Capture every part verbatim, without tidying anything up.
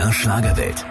der Schlagerwelt.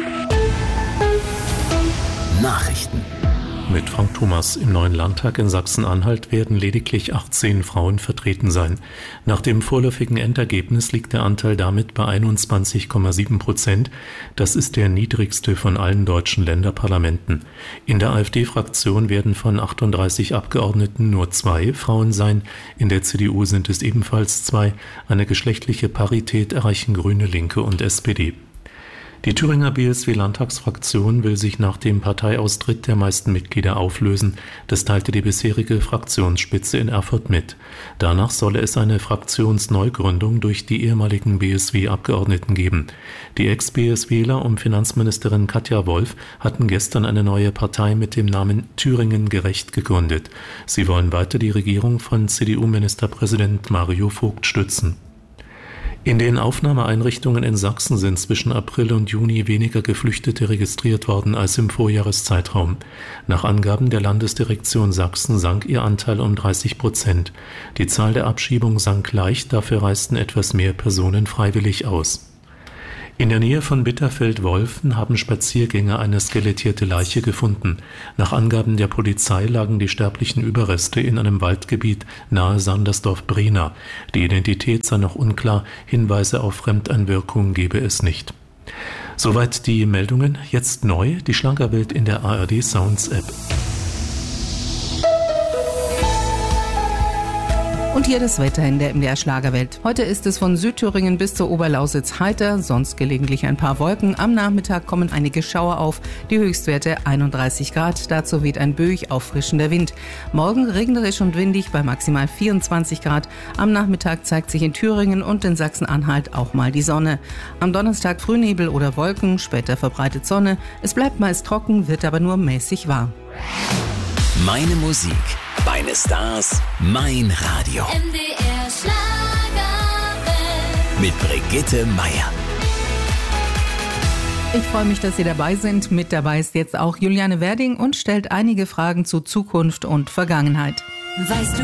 Nachrichten. Mit Frank Thomas. Im neuen Landtag in Sachsen-Anhalt werden lediglich achtzehn Frauen vertreten sein. Nach dem vorläufigen Endergebnis liegt der Anteil damit bei einundzwanzig Komma sieben Prozent. Das ist der niedrigste von allen deutschen Länderparlamenten. In der AfD-Fraktion werden von achtunddreißig Abgeordneten nur zwei Frauen sein. In der C D U sind es ebenfalls zwei. Eine geschlechtliche Parität erreichen Grüne, Linke und S P D. Die Thüringer B S W-Landtagsfraktion will sich nach dem Parteiaustritt der meisten Mitglieder auflösen. Das teilte die bisherige Fraktionsspitze in Erfurt mit. Danach solle es eine Fraktionsneugründung durch die ehemaligen B S W-Abgeordneten geben. Die Ex-BSWler um Finanzministerin Katja Wolf hatten gestern eine neue Partei mit dem Namen Thüringen gerecht gegründet. Sie wollen weiter die Regierung von C D U-Ministerpräsident Mario Vogt stützen. In den Aufnahmeeinrichtungen in Sachsen sind zwischen April und Juni weniger Geflüchtete registriert worden als im Vorjahreszeitraum. Nach Angaben der Landesdirektion Sachsen sank ihr Anteil um dreißig Prozent. Die Zahl der Abschiebungen sank leicht, dafür reisten etwas mehr Personen freiwillig aus. In der Nähe von Bitterfeld-Wolfen haben Spaziergänger eine skelettierte Leiche gefunden. Nach Angaben der Polizei lagen die sterblichen Überreste in einem Waldgebiet nahe Sandersdorf-Brena. Die Identität sei noch unklar, Hinweise auf Fremdeinwirkung gebe es nicht. Soweit die Meldungen. Jetzt neu, die Schlagerwelt in der A R D Sounds App. Und hier das Wetter in der M D R Schlagerwelt. Heute ist es von Südthüringen bis zur Oberlausitz heiter, sonst gelegentlich ein paar Wolken. Am Nachmittag kommen einige Schauer auf, die Höchstwerte einunddreißig Grad. Dazu weht ein böig auffrischender Wind. Morgen regnerisch und windig bei maximal vierundzwanzig Grad. Am Nachmittag zeigt sich in Thüringen und in Sachsen-Anhalt auch mal die Sonne. Am Donnerstag Frühnebel oder Wolken, später verbreitet Sonne. Es bleibt meist trocken, wird aber nur mäßig warm. Meine Musik, meine Stars, mein Radio. M D R Schlagerwelt. Mit Brigitte Meier. Ich freue mich, dass Sie dabei sind. Mit dabei ist jetzt auch Juliane Werding und stellt einige Fragen zu Zukunft und Vergangenheit. Weißt du